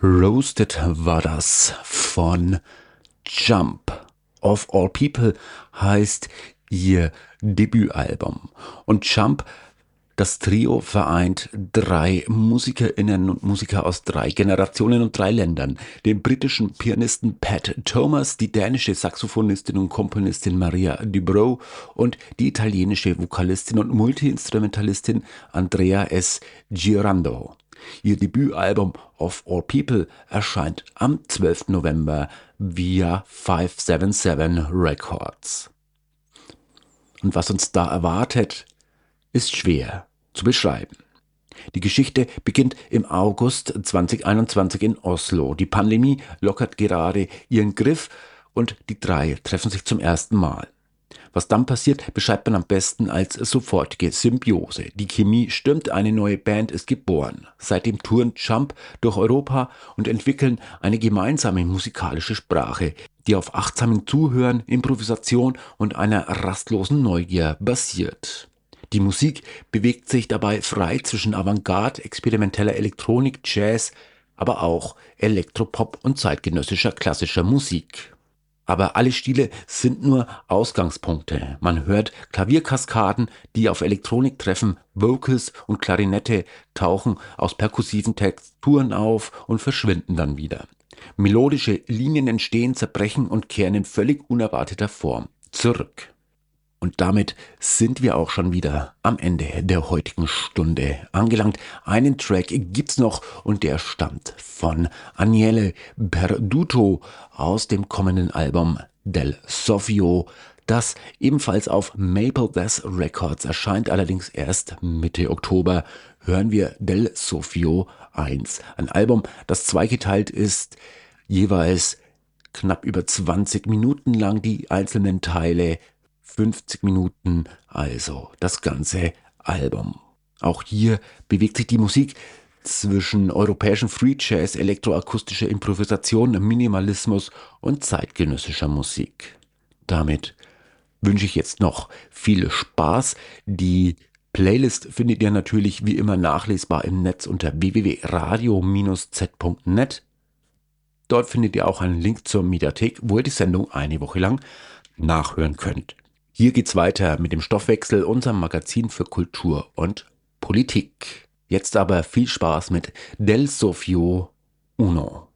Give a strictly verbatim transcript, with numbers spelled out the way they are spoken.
Roasted war das von Jump. Of All People heißt ihr Debütalbum. Und Jump, das Trio, vereint drei MusikerInnen und Musiker aus drei Generationen und drei Ländern. Den britischen Pianisten Pat Thomas, die dänische Saxophonistin und Komponistin Maria Dubrow und die italienische Vokalistin und Multiinstrumentalistin Andrea S. Girando. Ihr Debütalbum Of All People erscheint am zwölften November via five seven seven Records. Und was uns da erwartet, ist schwer zu beschreiben. Die Geschichte beginnt im August zweitausendeinundzwanzig in Oslo. Die Pandemie lockert gerade ihren Griff und die drei treffen sich zum ersten Mal. Was dann passiert, beschreibt man am besten als sofortige Symbiose. Die Chemie stimmt, eine neue Band ist geboren. Seitdem touren Jump durch Europa und entwickeln eine gemeinsame musikalische Sprache, die auf achtsamen Zuhören, Improvisation und einer rastlosen Neugier basiert. Die Musik bewegt sich dabei frei zwischen Avantgarde, experimenteller Elektronik, Jazz, aber auch Elektropop und zeitgenössischer klassischer Musik. Aber alle Stile sind nur Ausgangspunkte. Man hört Klavierkaskaden, die auf Elektronik treffen, Vocals und Klarinette tauchen aus perkussiven Texturen auf und verschwinden dann wieder. Melodische Linien entstehen, zerbrechen und kehren in völlig unerwarteter Form zurück. Und damit sind wir auch schon wieder am Ende der heutigen Stunde angelangt. Einen Track gibt's noch und der stammt von Aniele Perduto aus dem kommenden Album Del Sofio, das ebenfalls auf Maple Death Records erscheint, allerdings erst Mitte Oktober. Hören wir Del Sofio eins, ein Album, das zweigeteilt ist, jeweils knapp über zwanzig Minuten lang die einzelnen Teile, fünfzig Minuten, also das ganze Album. Auch hier bewegt sich die Musik zwischen europäischen Free Jazz, elektroakustischer Improvisation, Minimalismus und zeitgenössischer Musik. Damit wünsche ich jetzt noch viel Spaß. Die Playlist findet ihr natürlich wie immer nachlesbar im Netz unter w w w punkt radio Bindestrich z punkt net. Dort findet ihr auch einen Link zur Mediathek, wo ihr die Sendung eine Woche lang nachhören könnt. Hier geht's weiter mit dem Stoffwechsel, unserem Magazin für Kultur und Politik. Jetzt aber viel Spaß mit Del Sofio Uno.